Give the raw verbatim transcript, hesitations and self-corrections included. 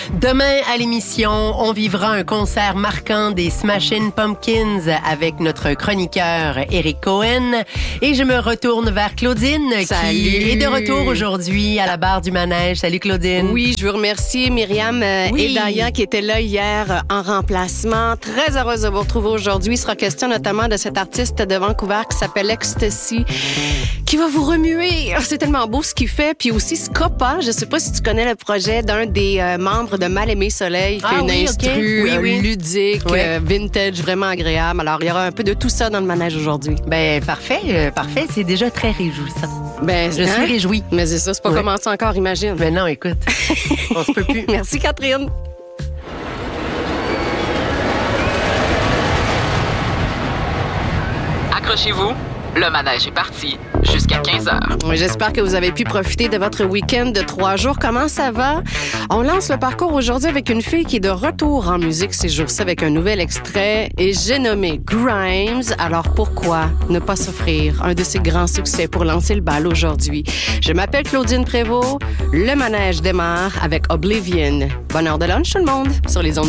Demain, à l'émission, on vivra un concert marquant des Smashing Pumpkins avec notre chroniqueur Eric Cohen. Et je me retourne vers Claudine, Salut. qui est de retour aujourd'hui à la barre du manège. Salut Claudine. Oui, je veux remercier Myriam euh, Oui. et Daya qui étaient là hier euh, en remplacement. Très heureuse de vous retrouver aujourd'hui. Il sera question notamment de cet artiste de Vancouver qui s'appelle Ecstasy, qui va vous remuer. Oh, c'est tellement beau ce qu'il fait. Puis aussi Scopa, je sais pas si tu connais le projet d'un des euh, membres de Mal-Aimé Soleil, qui Ah est une oui, instru okay. oui, euh, oui. ludique, Ouais. euh, vintage, vraiment agréable. Alors, il y aura un peu de tout ça dans le manège aujourd'hui. Ben, parfait, euh, parfait. C'est déjà très réjouissant. Ben, Je suis réjouie. Mais c'est ça, c'est pas Ouais. commencé encore, imagine. Mais non, écoute, on se peut plus. Merci, Catherine. Accrochez-vous, le manège est parti jusqu'à quinze heures. Oui, j'espère que vous avez pu profiter de votre week-end de trois jours. Comment ça va? On lance le parcours aujourd'hui avec une fille qui est de retour en musique ces jours-ci avec un nouvel extrait et j'ai nommé Grimes. Alors pourquoi ne pas s'offrir un de ses grands succès pour lancer le bal aujourd'hui? Je m'appelle Claudine Prévost. Le manège démarre avec Oblivion. Bonne heure de lunch tout le monde sur les ondes